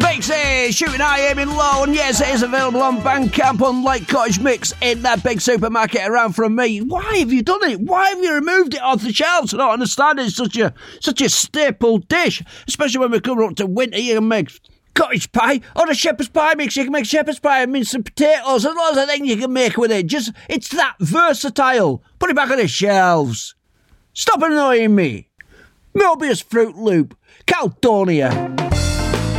Mixes, shooting high, aiming low, and yes, it is available on Bandcamp on Lake Cottage Mix in that big supermarket around from me. Why have you done it? Why have you removed it off the shelves? I don't understand. It's such a staple dish, especially when we come up to winter. You can make cottage pie or a shepherd's pie mix. You can make shepherd's pie and mince some potatoes. There's lots of things you can make with it. It's that versatile. Put it back on the shelves. Stop annoying me. Mobius Fruit Loop, Caldonia.